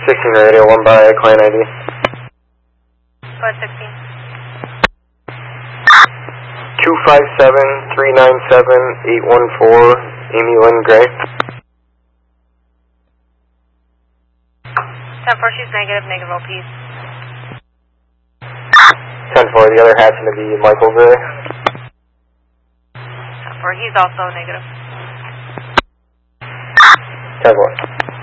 16 radio, 1 by client ID. Code 16. 257-397-814, Amy Lynn Gray. 10-4, she's negative, negative OPs. 10-4, the other happened to be Michael Gray. 10-4, he's also negative. 10-4.